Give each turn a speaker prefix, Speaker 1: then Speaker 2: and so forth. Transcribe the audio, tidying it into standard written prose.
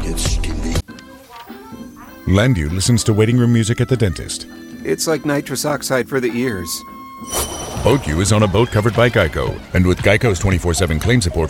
Speaker 1: Landu listens to waiting room music at the dentist.
Speaker 2: It's like nitrous oxide for the ears.
Speaker 1: BoatU is on a boat covered by Geico. And with Geico's 24/7 claim support